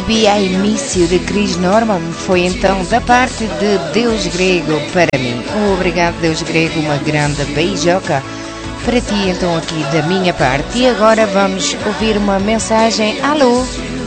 Baby I Miss You de Chris Norman foi então da parte de Deus Grego para mim. Obrigado, Deus Grego, uma grande beijoca para ti então aqui da minha parte. E agora vamos ouvir uma mensagem. Alô?